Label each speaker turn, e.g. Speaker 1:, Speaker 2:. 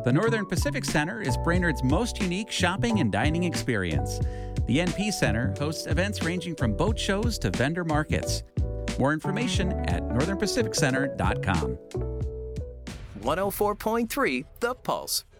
Speaker 1: The Northern Pacific Center is Brainerd's most unique shopping and dining experience. The NP Center hosts events ranging from boat shows to vendor markets. More information at northernpacificcenter.com.
Speaker 2: 104.3 The Pulse.